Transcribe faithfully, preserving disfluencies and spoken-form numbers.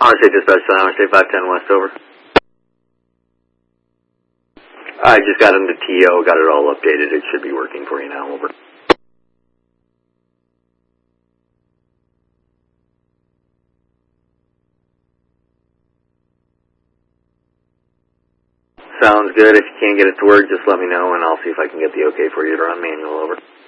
State Dispatch, San State five ten West, over. I just got into T O, got it all updated. It should be working for you now, over. Sounds good. If you can't get it to work, just let me know, and I'll see if I can get the okay for you to run manual, over.